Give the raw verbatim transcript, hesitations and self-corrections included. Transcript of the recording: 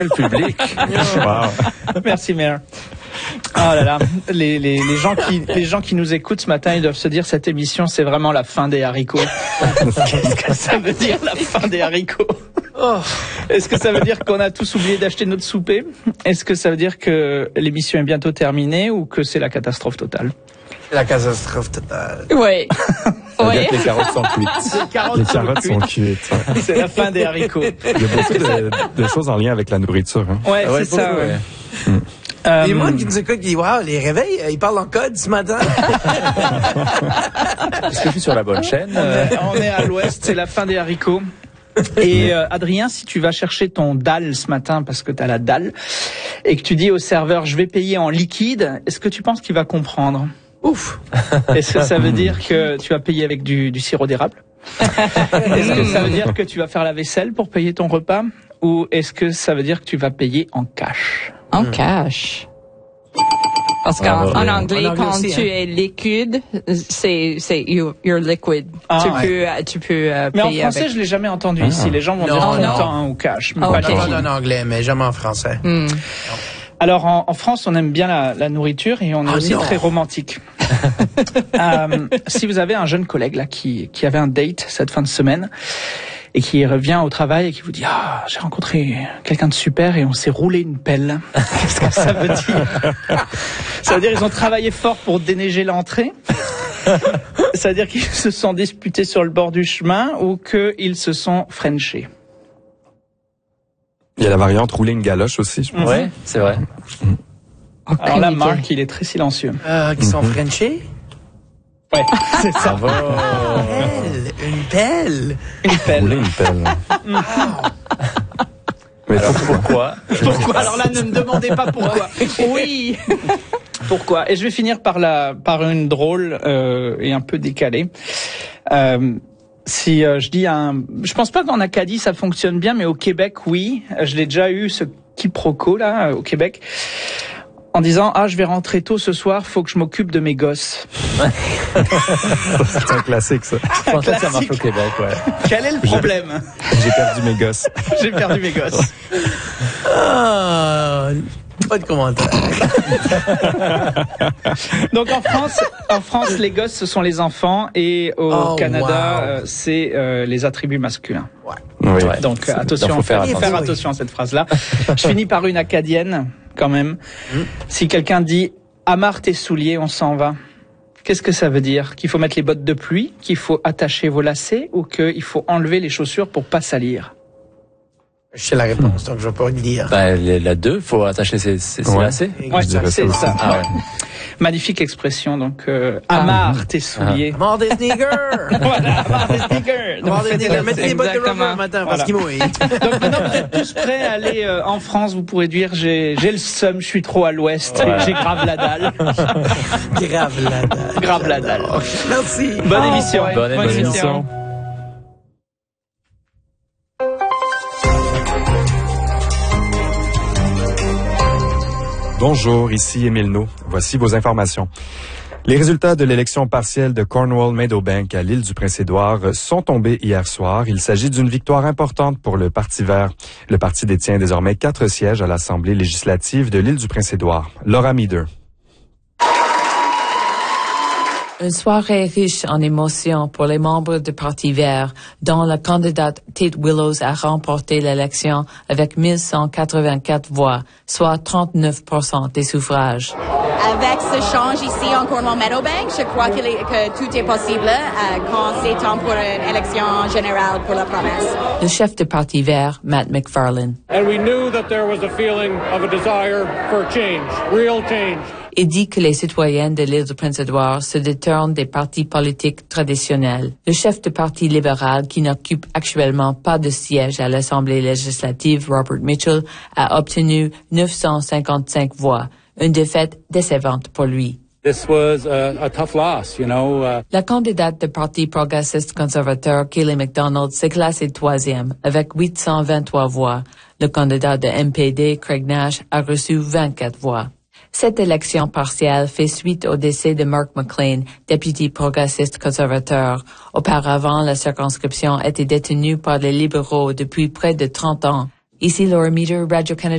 Le public. Wow. Merci, Mère. Oh là là, les, les, les, gens qui, les gens qui nous écoutent ce matin, ils doivent se dire cette émission, c'est vraiment la fin des haricots. Qu'est-ce que ça veut dire, la fin des haricots? Oh. Est-ce que ça veut dire qu'on a tous oublié d'acheter notre souper? Est-ce que ça veut dire que l'émission est bientôt terminée ou que c'est la catastrophe totale? La catastrophe totale. Oui. Oui. Les carottes sont cuites. Les carottes, Les sont, carottes cuites. sont cuites. Ouais. C'est la fin des haricots. Il y a beaucoup de, de choses en lien avec la nourriture. Hein. Ouais, Ouais, c'est ça. beaucoup, Ouais. ouais. Mm. Euh, Les gens qui nous écoutent, qui disent, wow, les réveils, ils parlent en code ce matin. Est-ce que je suis sur la bonne chaîne? on, est, on est à l'ouest, c'est la fin des haricots. Et euh, Adrien, si tu vas chercher ton dalle ce matin parce que tu as la dalle et que tu dis au serveur je vais payer en liquide, est-ce que tu penses qu'il va comprendre? Ouf. Est-ce que ça veut dire que tu vas payer avec du, du sirop d'érable? Est-ce que ça veut dire que tu vas faire la vaisselle pour payer ton repas? Ou est-ce que ça veut dire que tu vas payer en cash? En cash. Parce qu'en Ah, en ouais. anglais, En anglais quand aussi, tu hein. es liquide, c'est c'est you, you're liquid. Ah, tu ouais. peux euh, tu peux euh, Mais en payer français, avec. je l'ai jamais entendu ici. Les gens vont Non, dire non. comptant hein, ou cash, mais Ah, pas ok. On liquide. parle en anglais, mais jamais en français. Hmm. Alors en, en France, on aime bien la, la nourriture et on est Oh aussi non. très romantique. euh, si vous avez un jeune collègue là qui qui avait un date cette fin de semaine et qui revient au travail et qui vous dit ah j'ai rencontré quelqu'un de super et on s'est roulé une pelle. Qu'est-ce que ça veut dire? Ça veut dire ils ont travaillé fort pour déneiger l'entrée. Ça veut dire qu'ils se sont disputés sur le bord du chemin ou qu'ils se sont frenchés. Il y a la variante rouler une galoche aussi, je pense. Ouais, c'est vrai. Alors là, idée. Marc, il est très silencieux. Euh, qui sont frenchés? Ouais, c'est ça. Bravo. Pelle, une pelle. Une pelle. Rouler une pelle. Mais Alors pourquoi? pourquoi? Pourquoi? Alors là, ne me demandez pas pourquoi. Oui. Pourquoi? Et je vais finir par la, par une drôle euh, et un peu décalée. Euh, si euh, je dis un, je pense pas qu'en Acadie ça fonctionne bien, mais au Québec, oui. Je l'ai déjà eu ce quiproquo là euh, au Québec. En disant ah je vais rentrer tôt ce soir, faut que je m'occupe de mes gosses. C'est un classique, ça. Je pensais que ça marche au Québec, ouais. Quel est le problème? J'ai perdu mes gosses. J'ai perdu mes gosses. Ah, pas de commentaire. Donc en France, en France, les gosses ce sont les enfants et au Oh, Canada wow. euh, c'est euh, les attributs masculins. Ouais. Oui. Ouais. Donc euh, attention, donc, faut faire faut attention. attention à cette phrase-là. Je finis par une acadienne quand même. Si quelqu'un dit amarre tes souliers, on s'en va. Qu'est-ce que ça veut dire? Qu'il faut mettre les bottes de pluie, qu'il faut attacher vos lacets ou qu'il faut enlever les chaussures pour pas salir? Je sais la réponse, donc je vais pas le dire. Ben, les- la deux, faut attacher ses, ses, ses Ouais. lacets. Ouais, je dirais c'est ça ça. aussi. Ah ouais. Magnifique expression. Donc euh, amarre tes souliers. Mort des sneakers! Voilà, amarre tes sneakers. Mort des Faites sneakers. la- Mettez des bottes de Exactement. rubber matin Voilà. parce qu'il mouille. Donc maintenant vous êtes tous prêts à aller euh, en France, vous pourrez dire j'ai j'ai le seum, je suis trop à l'ouest, Ouais. j'ai grave la dalle. Grave la dalle. Grave la dalle. Merci. Bonne émission. Bonne Bonne émission. Bonjour, ici Émile No. Voici vos informations. Les résultats de l'élection partielle de Cornwall-Meadowbank à l'île du Prince-Édouard sont tombés hier soir. Il s'agit d'une victoire importante pour le Parti vert. Le parti détient désormais quatre sièges à l'Assemblée législative de l'île du Prince-Édouard. Laura Meader. Une soirée riche en émotions pour les membres du Parti vert, dont la candidate Tate Willows a remporté l'élection avec mille cent quatre-vingt-quatre voix, soit trente-neuf pour cent des suffrages. Avec ce change ici en Cornwall-Meadowbank, je crois que, les- que tout est possible euh, quand c'est temps pour une élection générale pour la province. Le chef du Parti vert, Matt McFarlane, And we knew that there was a feeling of a desire for change, real change. et dit que les citoyens de l'île du Prince-Édouard se détournent des partis politiques traditionnels. Le chef du Parti libéral, qui n'occupe actuellement pas de siège à l'Assemblée législative, Robert Mitchell, a obtenu neuf cent cinquante-cinq voix, une défaite décevante pour lui. This was a, a tough loss, you know. Uh, La candidate du Parti progressiste conservateur, Kelly MacDonald, s'est classée troisième avec huit cent vingt-trois voix. Le candidat de M P D, Craig Nash, a reçu vingt-quatre voix. Cette élection partielle fait suite au décès de Mark McLean, député progressiste conservateur. Auparavant, la circonscription était détenue par les libéraux depuis près de trente ans. Ici Laura Meader, Radio-Canada.